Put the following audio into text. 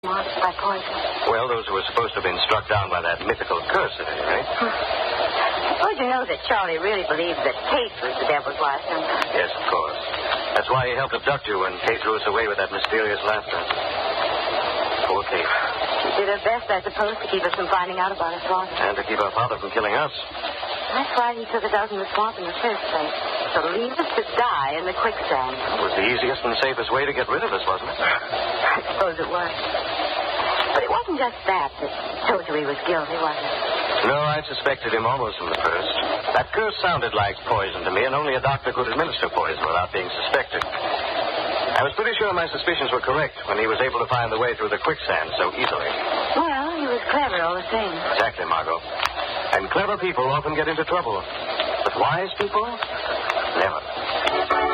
marked by poison. Well, those who were supposed to have been struck down by that mythical curse, at any rate. Well, you know that Charlie really believed that Kate was the devil's wife sometimes. Yes, of course. That's why he helped abduct you when Kate threw us away with that mysterious laughter. Poor Kate. She did her best, I suppose, to keep us from finding out about her father. And to keep our father from killing us. That's why he took us out in the swamp in the first place. To leave us to die in the quicksand. It was the easiest and safest way to get rid of us, wasn't it? I suppose it was. But it wasn't just that told you he was guilty, was it? No, I suspected him almost from the first. That curse sounded like poison to me, and only a doctor could administer poison without being suspected. I was pretty sure my suspicions were correct when he was able to find the way through the quicksand so easily. Well, he was clever all the same. Exactly, Margot. And clever people often get into trouble. But wise people, never.